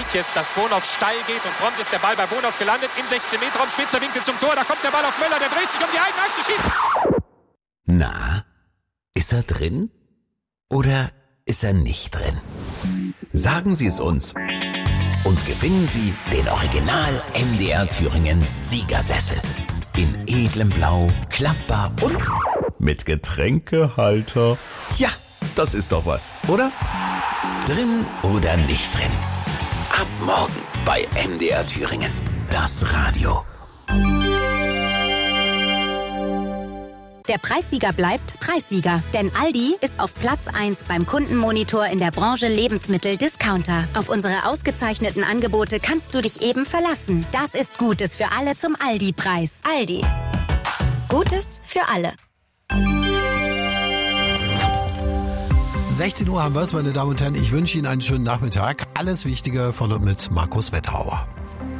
sieht jetzt, dass Bonhoff steil geht und prompt ist der Ball bei Bonhoff gelandet im 16-Meter-Raum, spitzer Winkel zum Tor, da kommt der Ball auf Möller, der dreht sich um die eigene Achse, schießt. Na, ist er drin oder ist er nicht drin? Sagen Sie es uns und gewinnen Sie den Original MDR Thüringen Siegersessel. In edlem Blau, klappbar und mit Getränkehalter. Ja, das ist doch was, oder? Drin oder nicht drin? Ab morgen bei MDR Thüringen. Das Radio. Der Preissieger bleibt Preissieger, denn Aldi ist auf Platz 1 beim Kundenmonitor in der Branche Lebensmittel-Discounter. Auf unsere ausgezeichneten Angebote kannst du dich eben verlassen. Das ist Gutes für alle zum Aldi-Preis. Aldi. Gutes für alle. 16 Uhr haben wir es, meine Damen und Herren. Ich wünsche Ihnen einen schönen Nachmittag. Alles Wichtige von und mit Markus Wetterauer.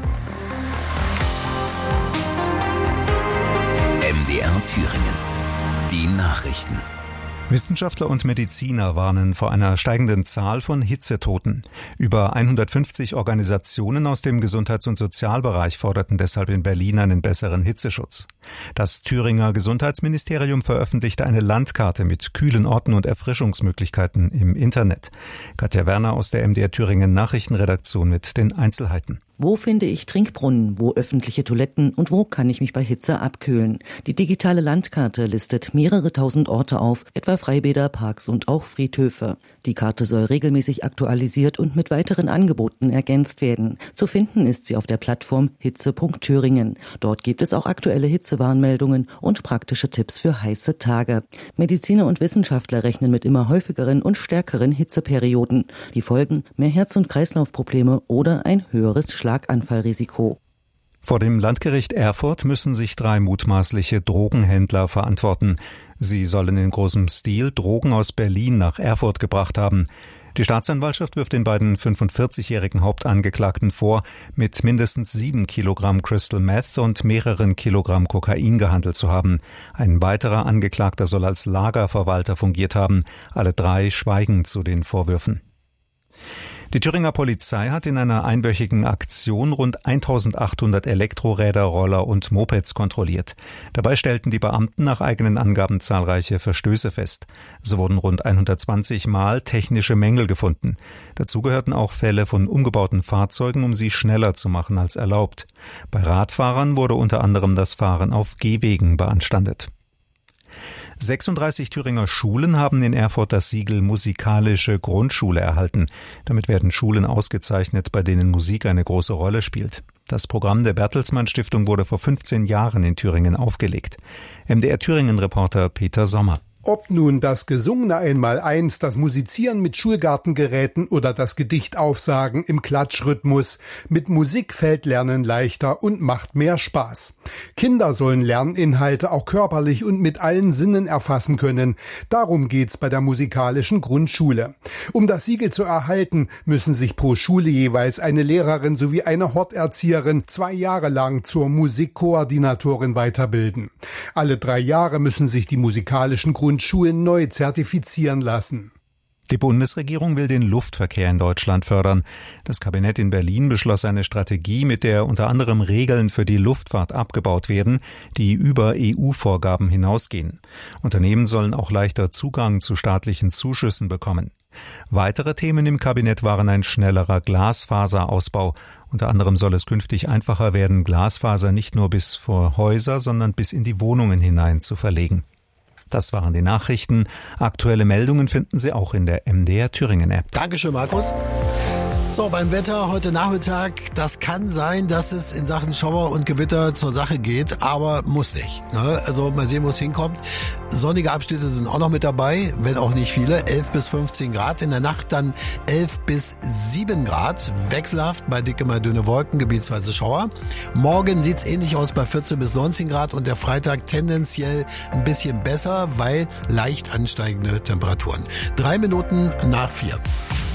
MDR Thüringen. Die Nachrichten. Wissenschaftler und Mediziner warnen vor einer steigenden Zahl von Hitzetoten. Über 150 Organisationen aus dem Gesundheits- und Sozialbereich forderten deshalb in Berlin einen besseren Hitzeschutz. Das Thüringer Gesundheitsministerium veröffentlichte eine Landkarte mit kühlen Orten und Erfrischungsmöglichkeiten im Internet. Katja Werner aus der MDR Thüringen Nachrichtenredaktion mit den Einzelheiten. Wo finde ich Trinkbrunnen, wo öffentliche Toiletten und wo kann ich mich bei Hitze abkühlen? Die digitale Landkarte listet mehrere tausend Orte auf, etwa Freibäder, Parks und auch Friedhöfe. Die Karte soll regelmäßig aktualisiert und mit weiteren Angeboten ergänzt werden. Zu finden ist sie auf der Plattform hitze.thüringen. Dort gibt es auch aktuelle Hitzewarnmeldungen und praktische Tipps für heiße Tage. Mediziner und Wissenschaftler rechnen mit immer häufigeren und stärkeren Hitzeperioden. Die Folgen: mehr Herz- und Kreislaufprobleme oder ein höheres Schlaganfallrisiko. Vor dem Landgericht Erfurt müssen sich 3 mutmaßliche Drogenhändler verantworten. Sie sollen in großem Stil Drogen aus Berlin nach Erfurt gebracht haben. Die Staatsanwaltschaft wirft den beiden 45-jährigen Hauptangeklagten vor, mit mindestens 7 Kilogramm Crystal Meth und mehreren Kilogramm Kokain gehandelt zu haben. Ein weiterer Angeklagter soll als Lagerverwalter fungiert haben. Alle 3 schweigen zu den Vorwürfen. Die Thüringer Polizei hat in einer einwöchigen Aktion rund 1800 Elektroräder, Roller und Mopeds kontrolliert. Dabei stellten die Beamten nach eigenen Angaben zahlreiche Verstöße fest. So wurden rund 120 Mal technische Mängel gefunden. Dazu gehörten auch Fälle von umgebauten Fahrzeugen, um sie schneller zu machen als erlaubt. Bei Radfahrern wurde unter anderem das Fahren auf Gehwegen beanstandet. 36 Thüringer Schulen haben in Erfurt das Siegel Musikalische Grundschule erhalten. Damit werden Schulen ausgezeichnet, bei denen Musik eine große Rolle spielt. Das Programm der Bertelsmann Stiftung wurde vor 15 Jahren in Thüringen aufgelegt. MDR Thüringen-Reporter Peter Sommer. Ob nun das gesungene Einmaleins, das Musizieren mit Schulgartengeräten oder das Gedicht aufsagen im Klatschrhythmus, mit Musik fällt Lernen leichter und macht mehr Spaß. Kinder sollen Lerninhalte auch körperlich und mit allen Sinnen erfassen können. Darum geht's bei der musikalischen Grundschule. Um das Siegel zu erhalten, müssen sich pro Schule jeweils eine Lehrerin sowie eine Horterzieherin 2 Jahre lang zur Musikkoordinatorin weiterbilden. Alle 3 Jahre müssen sich die musikalischen Grundschulen neu zertifizieren lassen. Die Bundesregierung will den Luftverkehr in Deutschland fördern. Das Kabinett in Berlin beschloss eine Strategie, mit der unter anderem Regeln für die Luftfahrt abgebaut werden, die über EU-Vorgaben hinausgehen. Unternehmen sollen auch leichter Zugang zu staatlichen Zuschüssen bekommen. Weitere Themen im Kabinett waren ein schnellerer Glasfaserausbau. Unter anderem soll es künftig einfacher werden, Glasfaser nicht nur bis vor Häuser, sondern bis in die Wohnungen hinein zu verlegen. Das waren die Nachrichten. Aktuelle Meldungen finden Sie auch in der MDR Thüringen App. Dankeschön, Markus. So, beim Wetter heute Nachmittag, das kann sein, dass es in Sachen Schauer und Gewitter zur Sache geht, aber muss nicht. Ne? Also mal sehen, wo es hinkommt. Sonnige Abschnitte sind auch noch mit dabei, wenn auch nicht viele. 11 bis 15 Grad. In der Nacht dann 11 bis 7 Grad. Wechselhaft bei dicke mal dünne Wolken, gebietsweise Schauer. Morgen sieht's ähnlich aus bei 14 bis 19 Grad und der Freitag tendenziell ein bisschen besser, weil leicht ansteigende Temperaturen. 3 Minuten nach 4.